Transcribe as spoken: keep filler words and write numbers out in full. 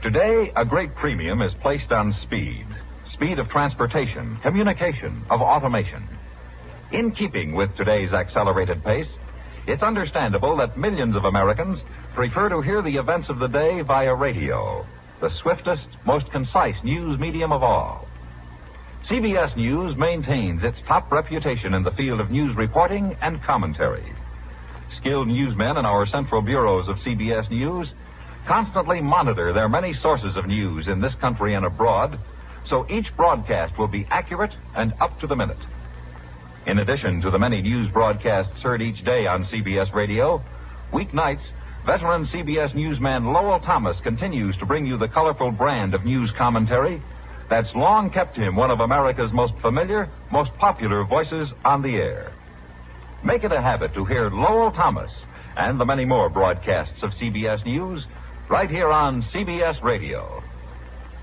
Today, a great premium is placed on speed. Speed of transportation, communication, of automation. In keeping with today's accelerated pace, it's understandable that millions of Americans prefer to hear the events of the day via radio, the swiftest, most concise news medium of all. C B S News maintains its top reputation in the field of news reporting and commentary. Skilled newsmen in our central bureaus of C B S News constantly monitor their many sources of news in this country and abroad, so each broadcast will be accurate and up to the minute. In addition to the many news broadcasts heard each day on C B S Radio, weeknights, veteran C B S newsman Lowell Thomas continues to bring you the colorful brand of news commentary that's long kept him one of America's most familiar, most popular voices on the air. Make it a habit to hear Lowell Thomas and the many more broadcasts of C B S News right here on C B S Radio.